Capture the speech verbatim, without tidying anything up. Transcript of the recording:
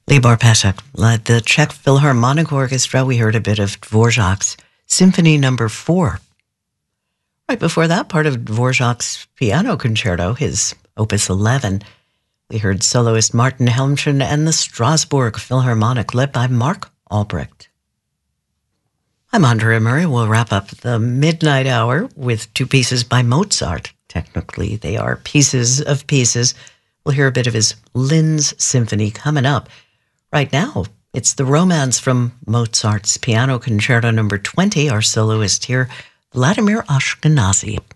Libor Paschak led the Czech Philharmonic Orchestra. We heard a bit of Dvorak's Symphony Number Four. Right before that, part of Dvorak's Piano Concerto, his Opus eleven. We heard soloist Martin Helmchen and the Strasbourg Philharmonic, led by Mark Albrecht. I'm Andrea Murray. We'll wrap up the midnight hour with two pieces by Mozart. Technically, they are pieces of pieces. We'll hear a bit of his Linz Symphony coming up. Right now, it's the Romance from Mozart's Piano Concerto number twenty. Our soloist here, Vladimir Ashkenazy.